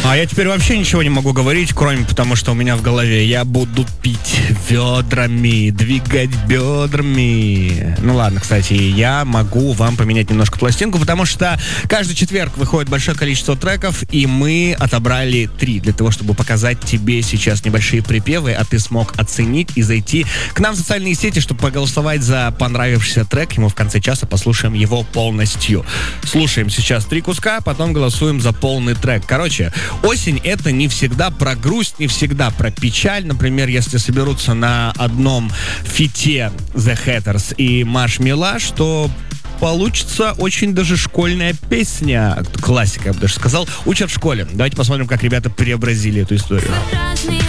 А я теперь вообще ничего не могу говорить, кроме потому, что у меня в голове я буду пить ведрами, двигать бедрами. Ну ладно, кстати, я могу вам поменять немножко пластинку, потому что каждый четверг выходит большое количество треков, и мы отобрали 3 для того, чтобы показать тебе сейчас небольшие припевы, а ты смог оценить и зайти к нам в социальные сети, чтобы проголосовать за понравившийся трек, и мы в конце часа послушаем его полностью. Слушаем сейчас 3 куска, потом голосуем за полный трек. Короче, осень — это не всегда про грусть, не всегда про печаль. Например, если соберутся на одном фите The Hatters и Маршмеллаж, то получится очень даже школьная песня. Классика, я бы даже сказал. Учат в школе. Давайте посмотрим, как ребята преобразили эту историю.